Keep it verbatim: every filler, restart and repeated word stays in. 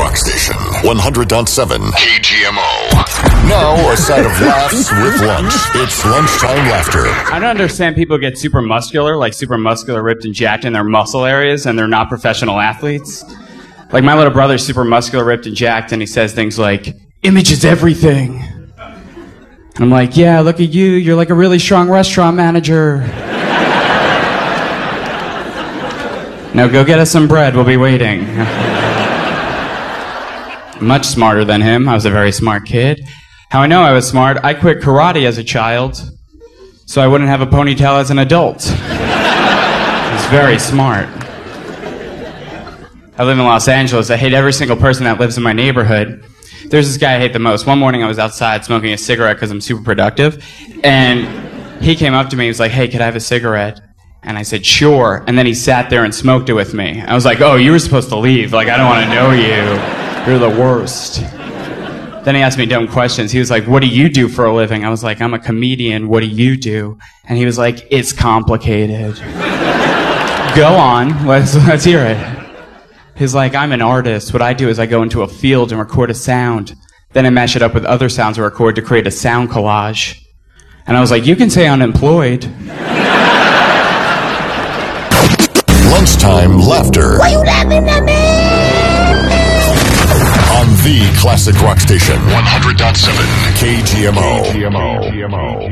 Rock Station, one hundred point seven K G M O. Now, a side of laughs with lunch. It's lunchtime laughter. I don't understand people get super muscular, like super muscular, ripped and jacked in their muscle areas, and they're not professional athletes. Like, my little brother's super muscular, ripped and jacked, and he says things like, image is everything. And I'm like, yeah, look at you. You're like a really strong restaurant manager. Now go get us some bread. We'll be waiting. Much smarter than him. I was a very smart kid. How I know I was smart, I quit karate as a child so I wouldn't have a ponytail as an adult. I was very smart. I live in Los Angeles. I hate every single person that lives in my neighborhood. There's this guy I hate the most. One morning I was outside smoking a cigarette because I'm super productive, and he came up to me and was like, hey, could I have a cigarette? And I said, sure. And then he sat there and smoked it with me. I was like, oh, you were supposed to leave. Like, I don't want to know you. You're the worst. Then he asked me dumb questions. He was like, what do you do for a living? I was like, I'm a comedian. What do you do? And he was like, it's complicated. Go on. Let's, let's hear it. He's like, I'm an artist. What I do is I go into a field and record a sound. Then I mash it up with other sounds I record to create a sound collage. And I was like, you can say unemployed. Lunchtime laughter. Why you laughing at me? On the Classic Rock Station, one hundred point seven K G M O.